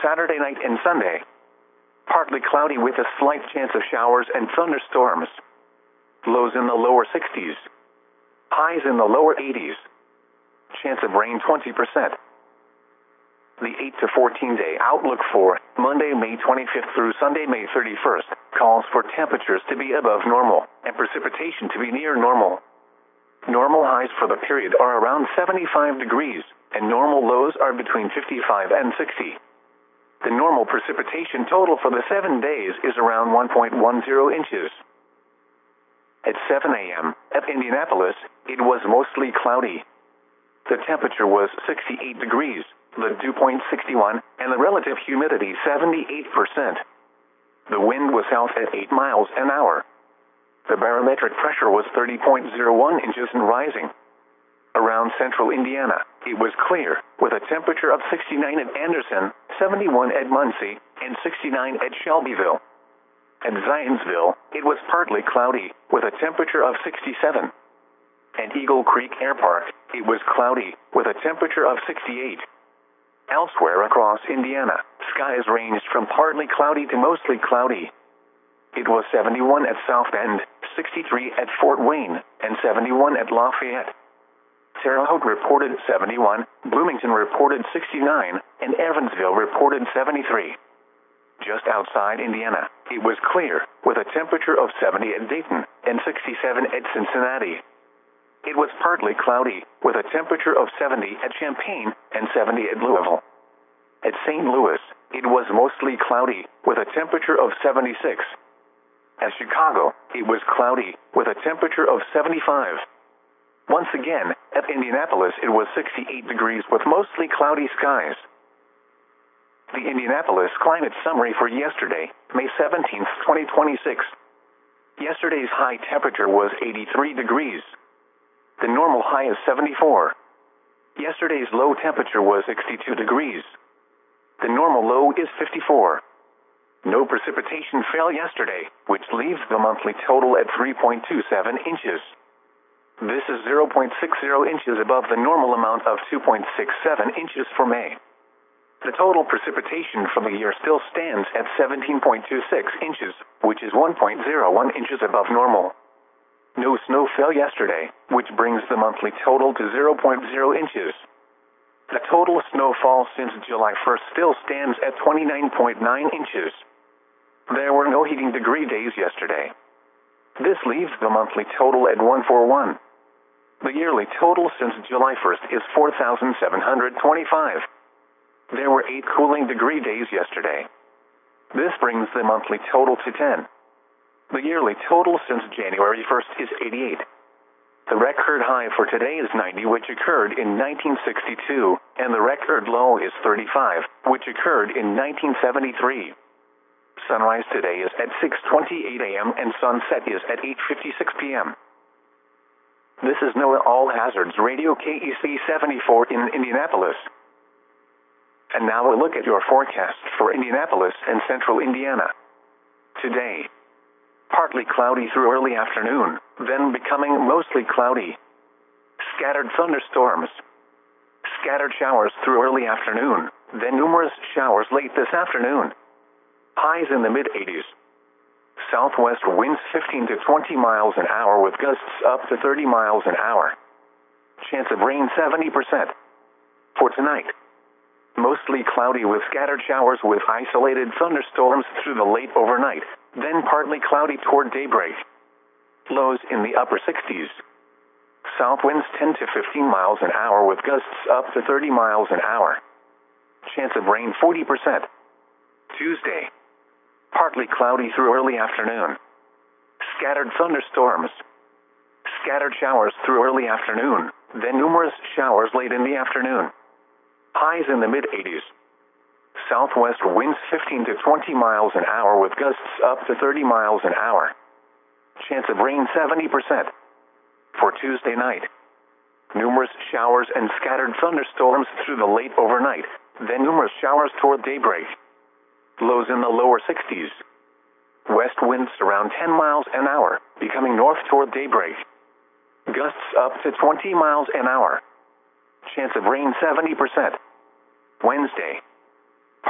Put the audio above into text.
Saturday night and Sunday. Partly cloudy with a slight chance of showers and thunderstorms. Lows in the lower 60s. Highs in the lower 80s. Chance of rain 20%. The 8 to 14 day outlook for Monday, May 25th through Sunday, May 31st, calls for temperatures to be above normal and precipitation to be near normal. Normal highs for the period are around 75 degrees, and normal lows are between 55 and 60. The normal precipitation total for the 7 days is around 1.10 inches. At 7 a.m. at Indianapolis, it was mostly cloudy. The temperature was 68 degrees, the dew point 61, and the relative humidity 78%. The wind was south at 8 miles an hour. The barometric pressure was 30.01 inches and rising. Around central Indiana, it was clear, with a temperature of 69 at Anderson, 71 at Muncie, and 69 at Shelbyville. At Zionsville, it was partly cloudy, with a temperature of 67. At Eagle Creek Air Park, it was cloudy, with a temperature of 68. Elsewhere across Indiana, skies ranged from partly cloudy to mostly cloudy. It was 71 at South Bend, 63 at Fort Wayne, and 71 at Lafayette. Terre Haute reported 71, Bloomington reported 69, and Evansville reported 73. Just outside Indiana, it was clear, with a temperature of 70 at Dayton and 67 at Cincinnati. It was partly cloudy, with a temperature of 70 at Champaign and 70 at Louisville. At St. Louis, it was mostly cloudy, with a temperature of 76. At Chicago, it was cloudy, with a temperature of 75. Once again, at Indianapolis, it was 68 degrees with mostly cloudy skies. The Indianapolis climate summary for yesterday, May 17, 2026. Yesterday's high temperature was 83 degrees. The normal high is 74. Yesterday's low temperature was 62 degrees. The normal low is 54. No precipitation fell yesterday, which leaves the monthly total at 3.27 inches. This is 0.60 inches above the normal amount of 2.67 inches for May. The total precipitation for the year still stands at 17.26 inches, which is 1.01 inches above normal. No snow fell yesterday, which brings the monthly total to 0.0 inches. The total snowfall since July 1st still stands at 29.9 inches. There were no heating degree days yesterday. This leaves the monthly total at 141. The yearly total since July 1st is 4,725. There were 8 cooling degree days yesterday. This brings the monthly total to 10. The yearly total since January 1st is 88. The record high for today is 90, which occurred in 1962, and the record low is 35, which occurred in 1973. Sunrise today is at 6:28 a.m. and sunset is at 8:56 p.m. This is NOAA All Hazards Radio KEC 74 in Indianapolis. And now a look at your forecast for Indianapolis and central Indiana. Today, partly cloudy through early afternoon, then becoming mostly cloudy. Scattered thunderstorms. Scattered showers through early afternoon, then numerous showers late this afternoon. Highs in the mid-80s. Southwest winds 15 to 20 miles an hour with gusts up to 30 miles an hour. Chance of rain 70%. For tonight, mostly cloudy with scattered showers with isolated thunderstorms through the late overnight, then partly cloudy toward daybreak. Lows in the upper 60s. South winds 10 to 15 miles an hour with gusts up to 30 miles an hour. Chance of rain 40%. Tuesday, partly cloudy through early afternoon. Scattered thunderstorms. Scattered showers through early afternoon, then numerous showers late in the afternoon. Highs in the mid-80s. Southwest winds 15 to 20 miles an hour with gusts up to 30 miles an hour. Chance of rain 70%. For Tuesday night, numerous showers and scattered thunderstorms through the late overnight, then numerous showers toward daybreak. Lows in the lower 60s. West winds around 10 miles an hour, becoming north toward daybreak. Gusts up to 20 miles an hour. Chance of rain 70%. Wednesday,